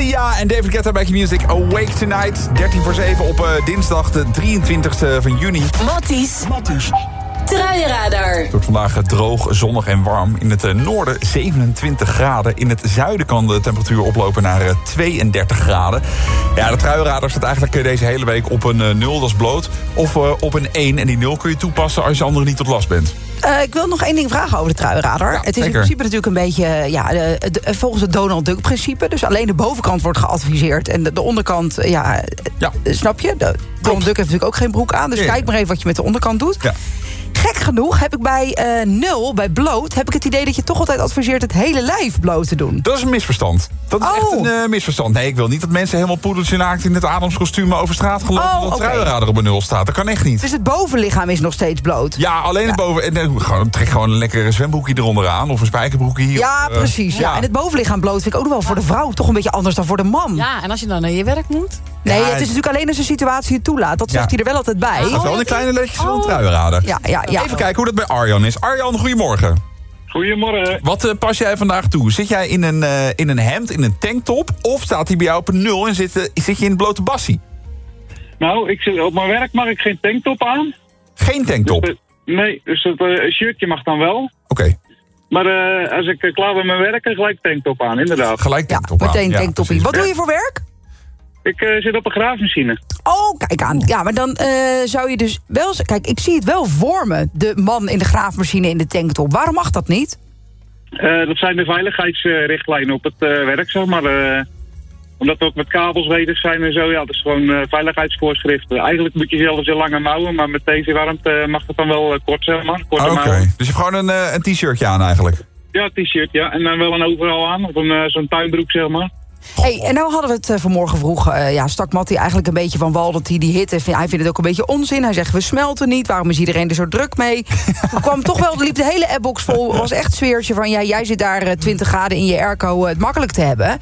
Sia en David Guetta bij Q-Music. Awake Tonight, 13 voor 7 op dinsdag de 23e van juni. Matties. Truienradar. Het wordt vandaag droog, zonnig en warm. In het noorden 27 graden. In het zuiden kan de temperatuur oplopen naar 32 graden. Ja, de truienradar staat eigenlijk deze hele week op een 0, dat is bloot. Of op een 1. En die 0 kun je toepassen als je anderen niet tot last bent. Ik wil nog één ding vragen over de truienradar. Ja, het is zeker. in principe natuurlijk een beetje volgens het Donald Duck-principe. Dus alleen de bovenkant wordt geadviseerd. En de onderkant, snap je? Donald Duck heeft natuurlijk ook geen broek aan. Dus kijk maar even wat je met de onderkant doet. Ja. Gek genoeg heb ik bij 0, bij bloot, heb ik het idee dat je toch altijd adviseert het hele lijf bloot te doen. Dat is een misverstand. Dat is echt een misverstand. Nee, ik wil niet dat mensen helemaal poedeltje naakt in het Adamskostuum over straat gaan lopen. Dat de truienradar op een 0 staat. Dat kan echt niet. Dus het bovenlichaam is nog steeds bloot? Ja, alleen het boven. En trek gewoon een lekker zwembroekje eronder aan. Of een spijkerbroekje hier. Ja, precies. Ja. En het bovenlichaam bloot vind ik ook nog wel voor de vrouw toch een beetje anders dan voor de man. Ja, en als je dan naar je werk moet? Nee, het is natuurlijk alleen als de situatie het toelaat. Dat zegt hij er wel altijd bij. Dat is wel een kleine letjes van een truienradar. Ja. Even kijken hoe dat bij Arjan is. Arjan, goedemorgen. Goedemorgen. Wat pas jij vandaag toe? Zit jij in een hemd, in een tanktop? Of staat hij bij jou op een 0 en zit je in een blote bassie? Nou, op mijn werk mag ik geen tanktop aan. Geen tanktop? Dus het shirtje mag dan wel. Oké. Maar als ik klaar ben met mijn werk, gelijk tanktop aan, inderdaad. Gelijk tanktop aan. Meteen tanktopie. Wat doe je voor werk? Ik zit op een graafmachine. Oh, kijk aan. Ja, maar dan zou je dus wel... Kijk, ik zie het wel voor me. De man in de graafmachine in de tanktop. Waarom mag dat niet? Dat zijn de veiligheidsrichtlijnen op het werk, zeg maar. Omdat we ook met kabels bezig zijn en zo. Ja, dat is gewoon veiligheidsvoorschriften. Eigenlijk moet je zelfs heel lange mouwen, maar met deze warmte mag het dan wel kort, zeg maar. Korte mouwen. Dus je hebt gewoon een t-shirtje aan eigenlijk? Ja, een t-shirt, ja. En dan wel een overal aan. Of zo'n tuinbroek, zeg maar. Hey, en nou hadden we het vanmorgen vroeg. Stak Mattie eigenlijk een beetje van wal dat hij die hitte... Hij vindt het ook een beetje onzin. Hij zegt, we smelten niet. Waarom is iedereen er zo druk mee? Er kwam toch wel, liep de hele appbox vol. Was echt sfeertje van, jij zit daar 20 graden in je airco het makkelijk te hebben.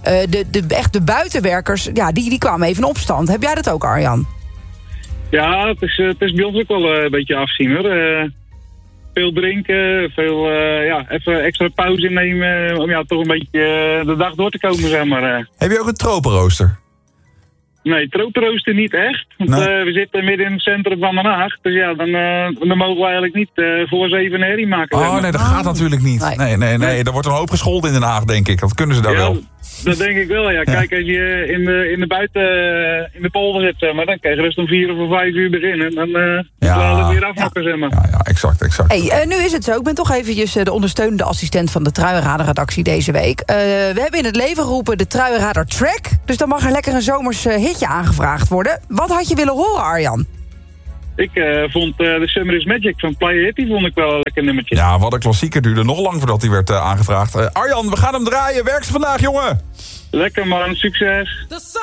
De buitenwerkers, die kwamen even in opstand. Heb jij dat ook, Arjan? Ja, het is bij ons ook wel een beetje afzien, hoor. Veel drinken, even extra pauze nemen om toch een beetje de dag door te komen, zeg maar. Heb je ook een tropenrooster? Nee, tropenrooster niet echt. Want we zitten midden in het centrum van Den Haag. Dus ja, dan mogen we eigenlijk niet voor 7 herrie maken. Oh, zeg maar. Nee, dat gaat natuurlijk niet. Nee. Er wordt een hoop gescholden in Den Haag, denk ik. Dat kunnen ze daar wel. Dat denk ik wel, ja. Kijk, als je in de polder zit, zeg maar, dan kan je rust om 4 of om 5 uur beginnen. Dan laten we het weer afmaken, zeg maar. Ja, exact. Hey, nu is het zo. Ik ben toch eventjes de ondersteunende assistent van de Truienradar-redactie deze week. We hebben in het leven geroepen de Truienradar Track. Dus dan mag er lekker een zomers hitje aangevraagd worden. Wat had je willen horen, Arjan? Ik vond The Summer is Magic van Playa Hitty vond ik wel een lekker nummertje. Ja, wat een klassieker, duurde nog lang voordat hij werd aangevraagd. Arjan, we gaan hem draaien. Werk ze vandaag, jongen! Lekker man, succes!